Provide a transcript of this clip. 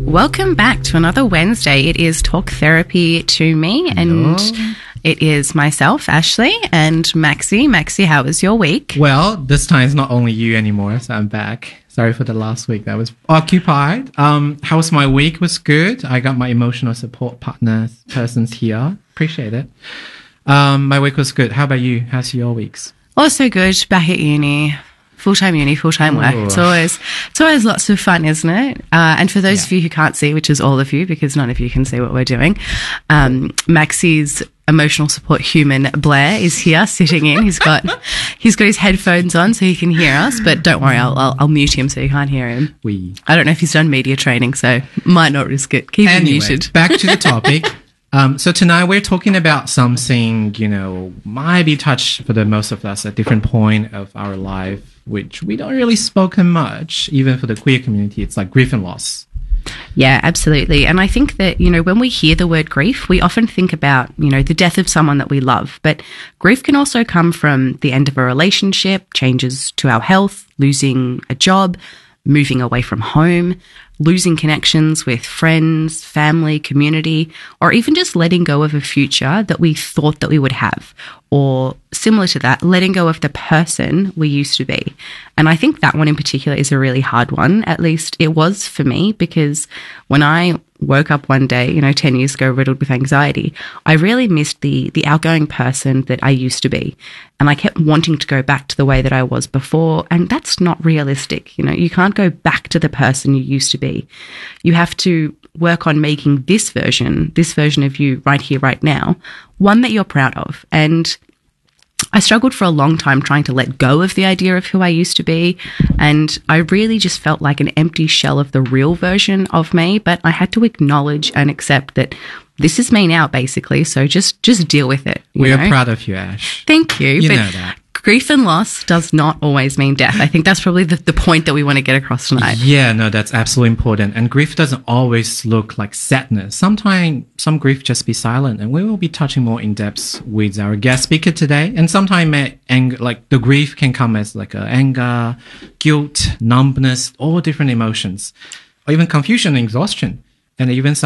Welcome back to another Wednesday. It is Talk Therapy to me, and it is myself, Ashley, and Maxi. Maxi, how was your week? Well, this time it's not only you anymore, so I'm back. Sorry for the last week that was occupied. How was my week? It was good. I got my emotional support persons here. Appreciate it. My week was good. How about you? How's your weeks? Also good. Back at uni. Full-time uni, full-time work. It's always lots of fun, isn't it? And for those of you who can't see, which is all of you, because none of you can see what we're doing, Maxi's emotional support human, Blair, is here sitting in. He's got his headphones on so he can hear us, but don't worry, I'll mute him so you can't hear him. I don't know if he's done media training, so might not risk it. Keep him muted. Back to the topic. So tonight we're talking about something, might be touched for the most of us at different point of our life, which we don't really spoken much, even for the queer community. It's like grief and loss. Yeah, absolutely. And I think that, when we hear the word grief, we often think about, the death of someone that we love. But grief can also come from the end of a relationship, changes to our health, losing a job, moving away from home, losing connections with friends, family, community, or even just letting go of a future that we thought that we would have. Or similar to that, letting go of the person we used to be. And I think that one in particular is a really hard one. At least it was for me, because when I woke up one day, 10 years ago, riddled with anxiety, I really missed the outgoing person that I used to be. And I kept wanting to go back to the way that I was before. And that's not realistic. You can't go back to the person you used to be. You have to work on making this version of you right here, right now, one that you're proud of. And I struggled for a long time trying to let go of the idea of who I used to be. And I really just felt like an empty shell of the real version of me. But I had to acknowledge and accept that this is me now, basically. So just deal with it. We are proud of you, Ash. Thank you. You know that. Grief and loss does not always mean death. I think that's probably the point that we want to get across tonight. Yeah, no, that's absolutely important. And grief doesn't always look like sadness. Sometimes some grief just be silent. And we will be touching more in depth with our guest speaker today. And sometimes the grief can come as like anger, guilt, numbness, all different emotions, or even confusion and exhaustion. And even